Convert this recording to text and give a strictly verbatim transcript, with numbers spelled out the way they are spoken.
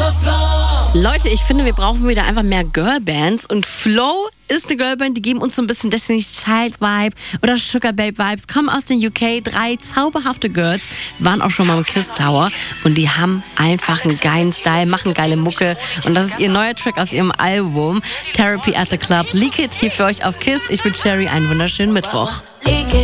Leute, ich finde, wir brauchen wieder einfach mehr Girlbands. Und Flow ist eine Girlband, die geben uns so ein bisschen Destiny's Child Vibe oder Sugar Babe Vibes. Kommen aus den U K, drei zauberhafte Girls, waren auch schon mal im Kiss Tower. Und die haben einfach einen geilen Style, machen geile Mucke. Und das ist ihr neuer Track aus ihrem Album Therapy at the Club. Leak It hier für euch auf Kiss. Ich bin Cherry, einen wunderschönen Mittwoch.